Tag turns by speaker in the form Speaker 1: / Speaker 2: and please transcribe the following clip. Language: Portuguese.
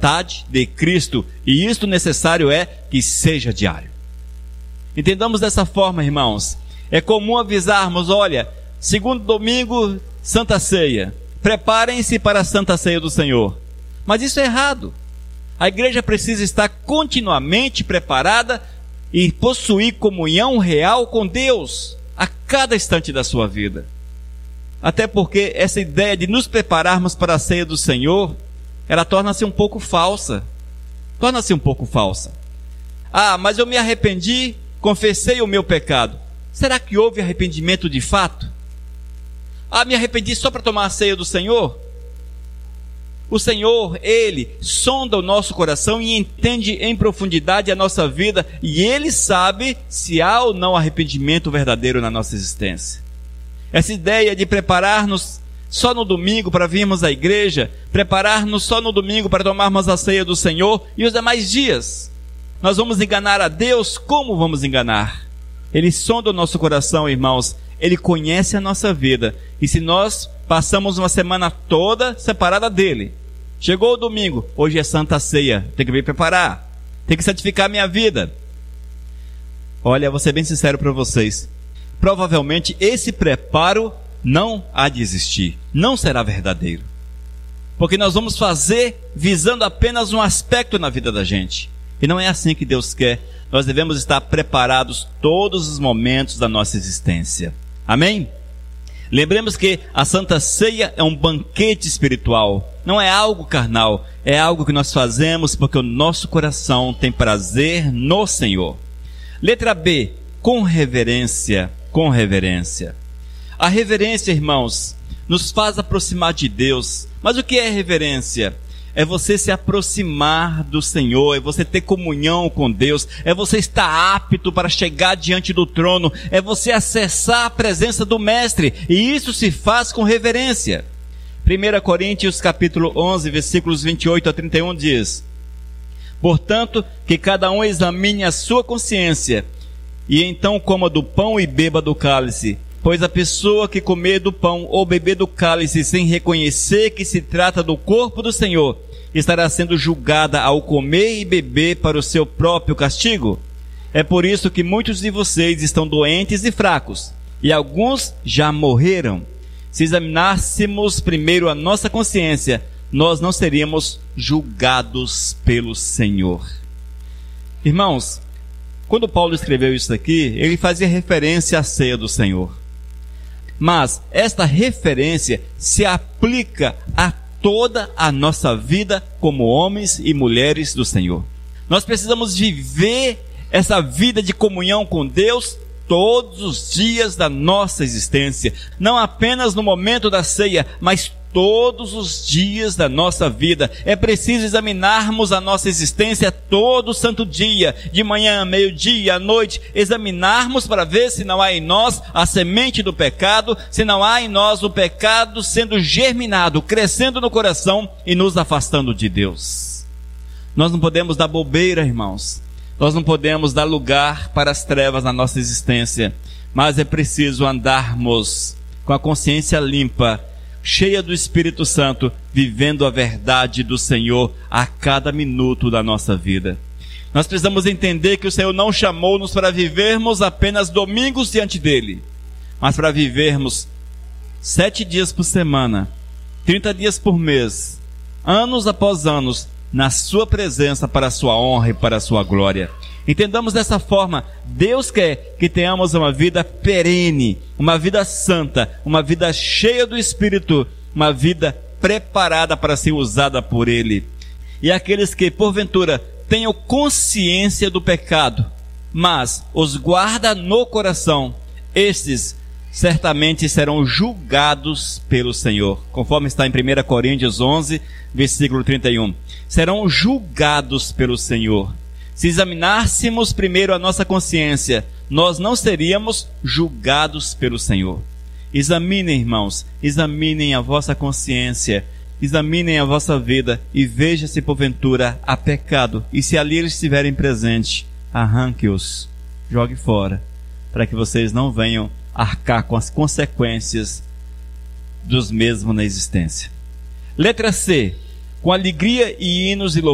Speaker 1: vontade de Cristo, e isto necessário é que seja diário. Entendamos dessa forma, irmãos. É comum avisarmos, olha, segundo domingo, Santa Ceia. Preparem-se para a Santa Ceia do Senhor. Mas isso é errado. A igreja precisa estar continuamente preparada e possuir comunhão real com Deus a cada instante da sua vida. Até porque essa ideia de nos prepararmos para a ceia do Senhor, ela torna-se um pouco falsa. Ah, mas eu me arrependi, confessei o meu pecado. Será que houve arrependimento de fato? Ah, me arrependi só para tomar a ceia do Senhor? O Senhor, Ele sonda o nosso coração e entende em profundidade a nossa vida, e Ele sabe se há ou não arrependimento verdadeiro na nossa existência. Essa ideia de preparar-nos só no domingo para virmos à igreja, preparar-nos só no domingo para tomarmos a ceia do Senhor e os demais dias, nós vamos enganar a Deus. Como vamos enganar? Ele sonda o nosso coração, irmãos. Ele conhece a nossa vida, e se nós passamos uma semana toda separada dele, chegou o domingo, hoje é Santa Ceia, tem que me preparar, tem que santificar a minha vida. Olha, vou ser bem sincero para vocês, provavelmente esse preparo não há de existir, não será verdadeiro, porque nós vamos fazer visando apenas um aspecto na vida da gente, e não é assim que Deus quer. Nós devemos estar preparados todos os momentos da nossa existência. Amém? Lembremos que a Santa Ceia é um banquete espiritual, não é algo carnal, é algo que nós fazemos porque o nosso coração tem prazer no Senhor. Letra B, com reverência, com reverência. A reverência, irmãos, nos faz aproximar de Deus. Mas o que é reverência? É você se aproximar do Senhor, é você ter comunhão com Deus, é você estar apto para chegar diante do trono, é você acessar a presença do Mestre, e isso se faz com reverência. 1 Coríntios capítulo 11, versículos 28 a 31 diz: portanto, que cada um examine a sua consciência, e então coma do pão e beba do cálice. Pois a pessoa que comer do pão ou beber do cálice sem reconhecer que se trata do corpo do Senhor, estará sendo julgada ao comer e beber para o seu próprio castigo. É por isso que muitos de vocês estão doentes e fracos, e alguns já morreram. Se examinássemos primeiro a nossa consciência, nós não seríamos julgados pelo Senhor. Irmãos, quando Paulo escreveu isso aqui, ele fazia referência à ceia do Senhor. Mas esta referência se aplica a toda a nossa vida como homens e mulheres do Senhor. Nós precisamos viver essa vida de comunhão com Deus todos os dias da nossa existência. Não apenas no momento da ceia, mas todos os dias da nossa vida. É preciso examinarmos a nossa existência todo santo dia, de manhã, meio-dia, à noite, examinarmos para ver se não há em nós a semente do pecado, se não há em nós o pecado sendo germinado, crescendo no coração e nos afastando de Deus. Nós não podemos dar bobeira, irmãos. Nós não podemos dar lugar para as trevas na nossa existência, mas é preciso andarmos com a consciência limpa, cheia do Espírito Santo, vivendo a verdade do Senhor a cada minuto da nossa vida. Nós precisamos entender que o Senhor não chamou-nos para vivermos apenas domingos diante dEle, mas para vivermos 7 dias por semana, 30 dias por mês, anos após anos, na sua presença, para a sua honra e para a sua glória. Entendamos dessa forma, Deus quer que tenhamos uma vida perene, uma vida santa, uma vida cheia do Espírito, uma vida preparada para ser usada por Ele. E aqueles que, porventura, tenham consciência do pecado, mas os guarda no coração, estes certamente serão julgados pelo Senhor, conforme está em 1 Coríntios 11, versículo 31. Serão julgados pelo Senhor. Se examinássemos primeiro a nossa consciência, nós não seríamos julgados pelo Senhor. Examinem, irmãos, examinem a vossa consciência, examinem a vossa vida e veja se porventura há pecado. E se ali eles estiverem presentes, arranque-os, jogue fora, para que vocês não venham arcar com as consequências dos mesmos na existência. Letra C. Com alegria e hinos e louvores.